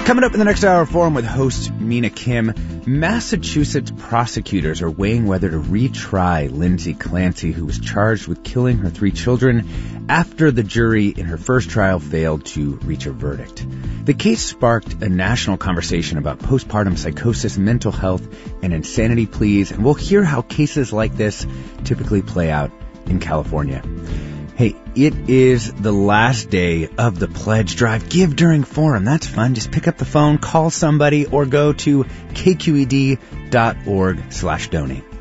Coming up in the next hour, Forum with host Mina Kim. Massachusetts prosecutors are weighing whether to retry Lindsay Clancy, who was charged with killing her 3 children after the jury in her first trial failed to reach a verdict. The case sparked a national conversation about postpartum psychosis, mental health, and insanity pleas, and we'll hear how cases like this typically play out in California. Hey, it is the last day of the pledge drive. Give during Forum. That's fun. Just pick up the phone, call somebody, or go to kqed.org/donate.